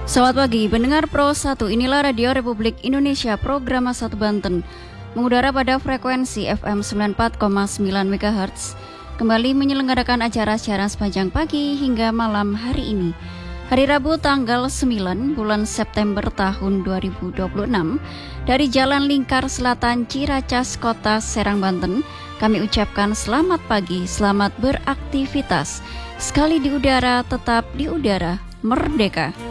Selamat pagi, pendengar Pro 1, inilah Radio Republik Indonesia, program 1 Banten, mengudara pada frekuensi FM 94,9 MHz, kembali menyelenggarakan acara siaran sepanjang pagi hingga malam hari ini. Hari Rabu tanggal 9 bulan September tahun 2026, dari Jalan Lingkar Selatan Ciracas, Kota Serang, Banten, kami ucapkan selamat pagi, selamat beraktivitas. Sekali di udara, tetap di udara, merdeka.